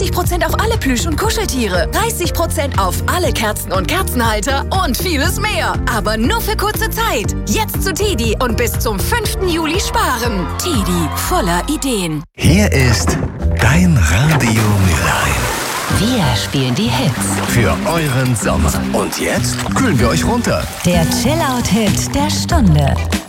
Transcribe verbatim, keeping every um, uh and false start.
dreißig Prozent auf alle Plüsch- und Kuscheltiere, dreißig Prozent auf alle Kerzen und Kerzenhalter und vieles mehr. Aber nur für kurze Zeit. Jetzt zu Tedi und bis zum fünften Juli sparen. Tedi, voller Ideen. Hier ist dein Radio Mülheim. Wir spielen die Hits Für euren Sommer. Und jetzt kühlen wir euch runter. Der Chill-Out-Hit der Stunde.